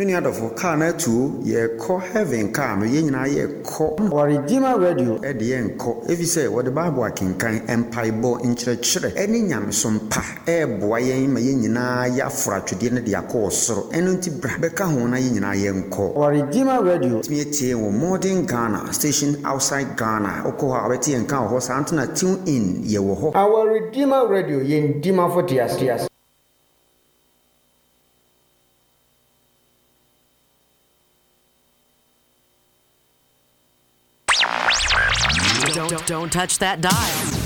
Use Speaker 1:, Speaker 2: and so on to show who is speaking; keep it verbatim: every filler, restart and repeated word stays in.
Speaker 1: Many other for car na two, ye call heaven car, no yen na ye call or Redeemer Radio at the end call. If you say what the Bible can kind empire bo in church, any yam some pa, eh, boy, mayina ya frat to dinner the accorso, and unti Brebecca Hona yen yen call or Redeemer Radio, me or modern Ghana, station outside Ghana, Okoha, Betty and Cow horse Antona tune in ye wo. Our Redeemer Radio yen Dima for Tias.
Speaker 2: Don't, don't touch that dial.